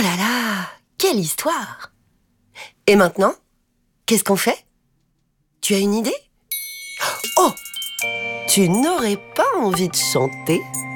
là là, quelle histoire! Et maintenant, qu'est-ce qu'on fait? Tu as une idée? Oh! Tu n'aurais pas envie de chanter?